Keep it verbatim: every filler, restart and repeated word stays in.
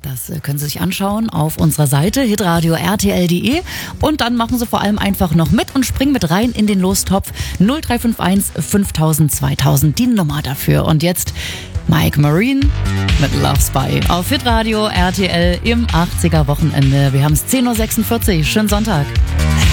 Das können Sie sich anschauen auf unserer Seite hitradio r t l punkt d e und dann machen Sie vor allem einfach noch mit und springen mit rein in den Lostopf. null drei fünf eins fünftausend zweitausend, die Nummer dafür. Und jetzt Mike Marine mit Love Spy auf hitradio R T L im achtziger Wochenende. Wir haben es zehn Uhr sechsundvierzig. Schönen Sonntag.